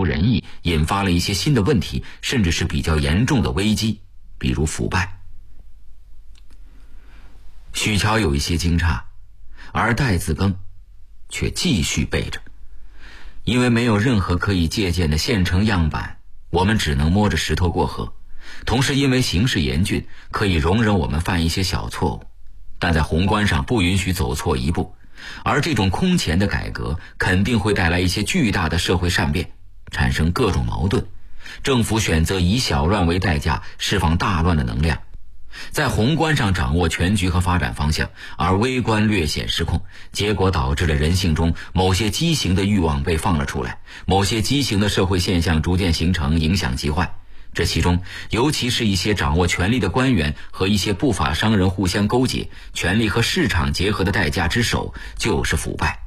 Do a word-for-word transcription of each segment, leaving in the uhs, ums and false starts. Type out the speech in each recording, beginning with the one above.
仁义，引发了一些新的问题，甚至是比较严重的危机，比如腐败。许乔有一些惊诧，而戴自更却继续背着。因为没有任何可以借鉴的现成样板，我们只能摸着石头过河。同时因为形势严峻，可以容忍我们犯一些小错误，但在宏观上不允许走错一步。而这种空前的改革肯定会带来一些巨大的社会善变，产生各种矛盾。政府选择以小乱为代价，释放大乱的能量，在宏观上掌握全局和发展方向，而微观略显失控，结果导致了人性中某些畸形的欲望被放了出来，某些畸形的社会现象逐渐形成，影响极坏。这其中尤其是一些掌握权力的官员和一些不法商人互相勾结，权力和市场结合的代价之首就是腐败。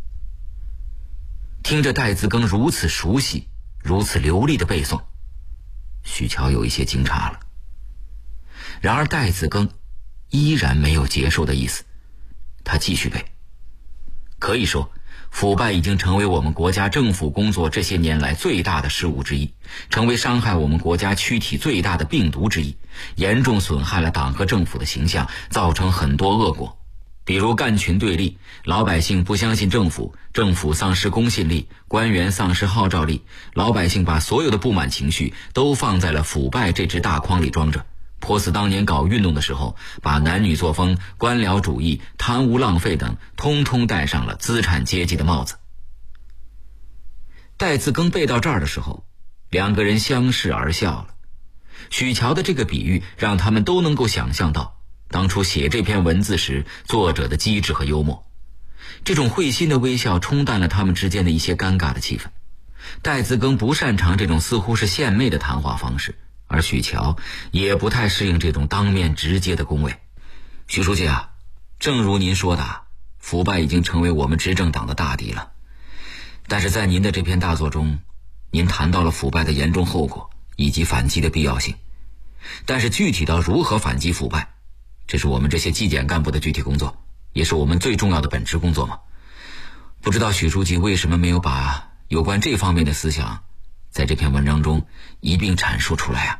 听着戴自更如此熟悉如此流利的背诵，许乔有一些惊诧了。然而戴自更依然没有接受的意思，他继续背。可以说腐败已经成为我们国家政府工作这些年来最大的失误之一，成为伤害我们国家躯体最大的病毒之一，严重损害了党和政府的形象，造成很多恶果。比如干群对立，老百姓不相信政府，政府丧失公信力，官员丧失号召力，老百姓把所有的不满情绪都放在了腐败这只大筐里装着。颇似当年搞运动的时候，把男女作风、官僚主义、贪污浪费等通通戴上了资产阶级的帽子。戴自更背到这儿的时候，两个人相视而笑了。许乔的这个比喻让他们都能够想象到当初写这篇文字时作者的机智和幽默。这种会心的微笑冲淡了他们之间的一些尴尬的气氛。戴自更不擅长这种似乎是献媚的谈话方式，而许乔也不太适应这种当面直接的恭维。许书记啊，正如您说的，腐败已经成为我们执政党的大敌了。但是在您的这篇大作中，您谈到了腐败的严重后果以及反击的必要性。但是具体到如何反击腐败，这是我们这些纪检干部的具体工作，也是我们最重要的本职工作嘛。不知道许书记为什么没有把有关这方面的思想在这篇文章中一并阐述出来啊？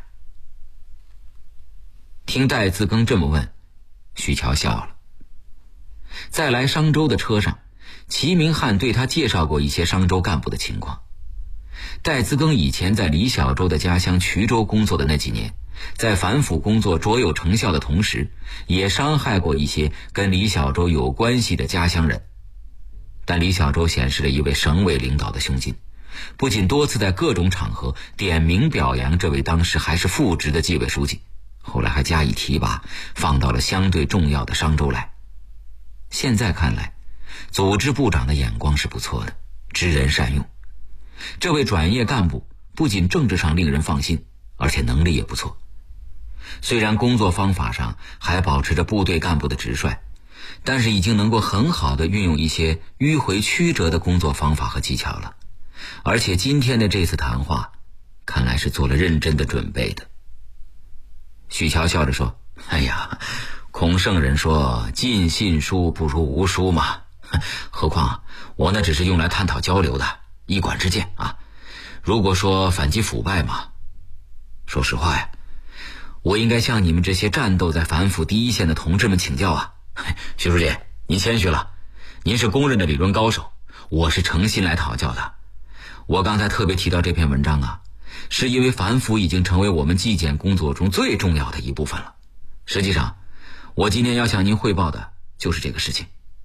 听戴自更这么问，许乔笑了。在来商州的车上，齐明翰对他介绍过一些商州干部的情况。戴自更以前在李小舟的家乡衢州工作的那几年，在反腐工作卓有成效的同时，也伤害过一些跟李小舟有关系的家乡人。但李小舟显示了一位省委领导的胸襟，不仅多次在各种场合点名表扬这位当时还是副职的纪委书记，后来还加以提拔，放到了相对重要的商州来。现在看来，组织部长的眼光是不错的，知人善用。这位转业干部不仅政治上令人放心，而且能力也不错。虽然工作方法上还保持着部队干部的直率，但是已经能够很好地运用一些迂回曲折的工作方法和技巧了。而且今天的这次谈话看来是做了认真的准备的。许乔笑着说，哎呀，孔圣人说尽信书不如无书嘛，何况我那只是用来探讨交流的一管之见啊。如果说反击腐败嘛，说实话呀，我应该向你们这些战斗在反腐第一线的同志们请教啊。徐书记，您谦虚了，您是公认的理论高手，我是诚心来讨教的。我刚才特别提到这篇文章啊，是因为反腐已经成为我们纪检工作中最重要的一部分了。实际上，我今天要向您汇报的就是这个事情。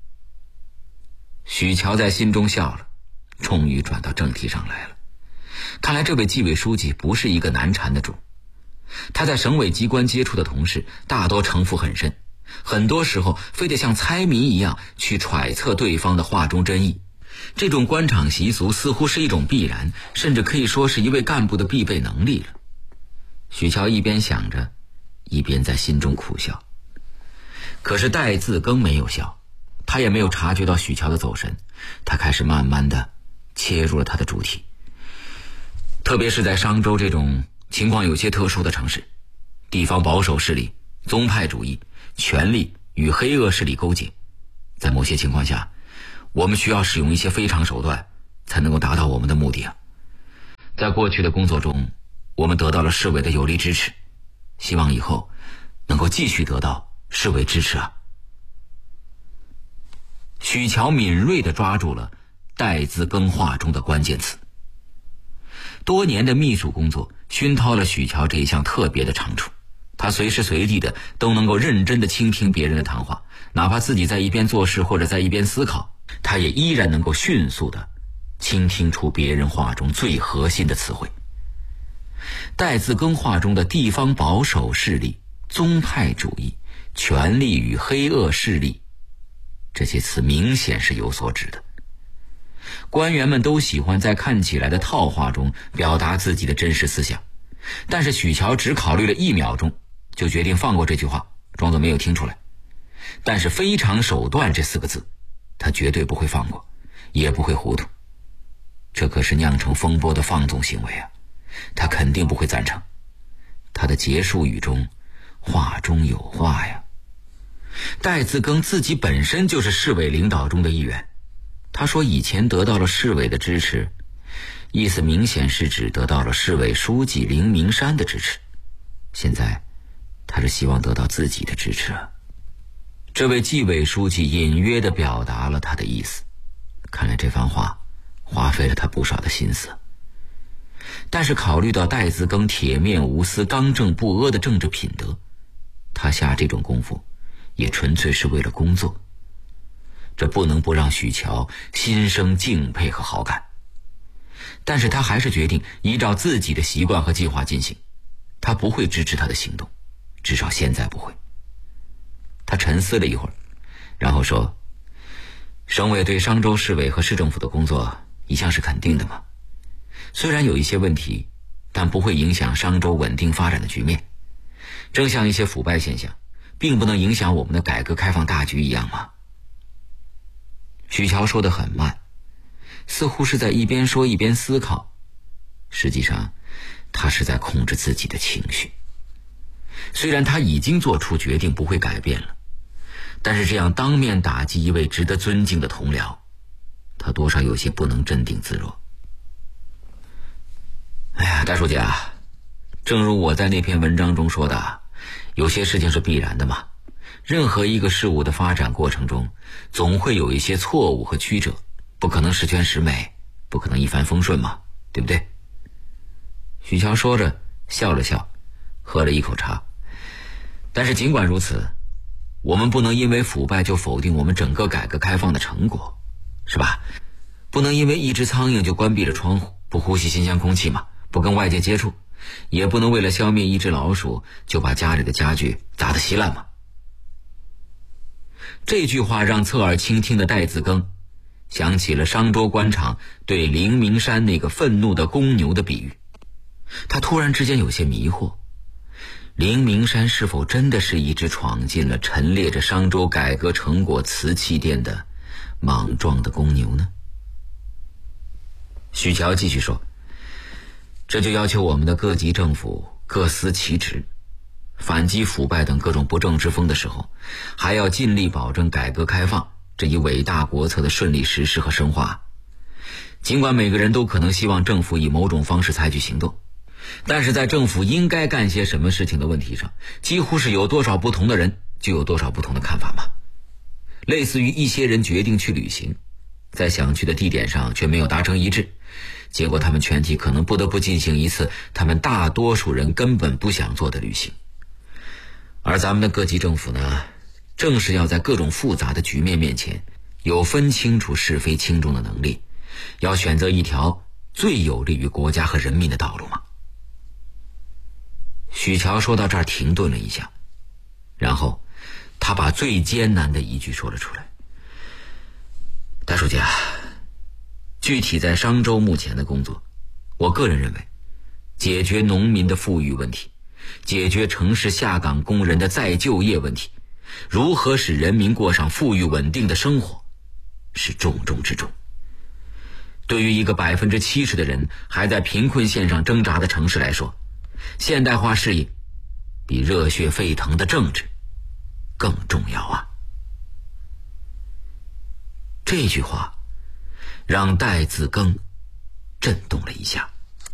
许乔在心中笑了，终于转到正题上来了。看来这位纪委书记不是一个难缠的主。他在省委机关接触的同事大多城府很深，很多时候非得像猜谜一样去揣测对方的话中真意。这种官场习俗似乎是一种必然，甚至可以说是一位干部的必备能力了。许乔一边想着，一边在心中苦笑。可是戴自更没有笑，他也没有察觉到许乔的走神，他开始慢慢的切入了他的主题。特别是在商州这种情况有些特殊的城市，地方保守势力、宗派主义、权力与黑恶势力勾结，在某些情况下，我们需要使用一些非常手段才能够达到我们的目的啊。 在过去的工作中，我们得到了市委的有力支持，希望以后能够继续得到市委支持啊。许乔敏锐地抓住了戴资庚话中的关键词。多年的秘书工作熏陶了许乔这一项特别的长处，他随时随地的都能够认真的倾听别人的谈话，哪怕自己在一边做事或者在一边思考，他也依然能够迅速的倾听出别人话中最核心的词汇。戴资庚话中的地方保守势力、宗派主义、权力与黑恶势力，这些词明显是有所指的。官员们都喜欢在看起来的套话中表达自己的真实思想，但是许乔只考虑了一秒钟，就决定放过这句话，装作没有听出来。但是非常手段这四个字，他绝对不会放过，也不会糊涂。这可是酿成风波的放纵行为啊，他肯定不会赞成。他的结束语中话中有话呀。戴资庚自己本身就是市委领导中的一员，他说以前得到了市委的支持，意思明显是指得到了市委书记林明山的支持，现在他是希望得到自己的支持啊。这位纪委书记隐约地表达了他的意思，看来这番话花费了他不少的心思。但是考虑到戴资庚铁面无私、刚正不阿的政治品德，他下这种功夫也纯粹是为了工作，这不能不让许乔心生敬佩和好感。但是他还是决定依照自己的习惯和计划进行，他不会支持他的行动，至少现在不会。他沉思了一会儿，然后说，省委对商州市委和市政府的工作一向是肯定的嘛，虽然有一些问题，但不会影响商州稳定发展的局面，正像一些腐败现象并不能影响我们的改革开放大局一样嘛。许乔说得很慢，似乎是在一边说一边思考，实际上他是在控制自己的情绪。虽然他已经做出决定不会改变了，但是这样当面打击一位值得尊敬的同僚，他多少有些不能镇定自若。哎呀，大书记啊，正如我在那篇文章中说的，有些事情是必然的嘛。任何一个事物的发展过程中，总会有一些错误和曲折，不可能十全十美，不可能一帆风顺嘛，对不对？许乔说着笑了笑，喝了一口茶。但是尽管如此，我们不能因为腐败就否定我们整个改革开放的成果，是吧？不能因为一只苍蝇就关闭了窗户，不呼吸新鲜空气嘛，不跟外界接触，也不能为了消灭一只老鼠就把家里的家具砸得稀烂嘛。这句话让侧耳倾听的戴资庚想起了商州官场对林明山那个愤怒的公牛的比喻，他突然之间有些迷惑，林明山是否真的是一只闯进了陈列着商州改革成果瓷器店的莽撞的公牛呢？许乔继续说，这就要求我们的各级政府各司其职，反击腐败等各种不正之风的时候，还要尽力保证改革开放这一伟大国策的顺利实施和深化。尽管每个人都可能希望政府以某种方式采取行动，但是在政府应该干些什么事情的问题上，几乎是有多少不同的人就有多少不同的看法嘛。类似于一些人决定去旅行，在想去的地点上却没有达成一致，结果他们全体可能不得不进行一次他们大多数人根本不想做的旅行。而咱们的各级政府呢，正是要在各种复杂的局面面前有分清楚是非轻重的能力，要选择一条最有利于国家和人民的道路嘛。许乔说到这儿停顿了一下，然后他把最艰难的一句说了出来。大书记啊，具体在商州目前的工作，我个人认为，解决农民的富裕问题，解决城市下岗工人的再就业问题，如何使人民过上富裕稳定的生活，是重中之重。对于一个百分之七十的人还在贫困线上挣扎的城市来说，现代化事业比热血沸腾的政治更重要啊！这句话让戴资庚震动了一下。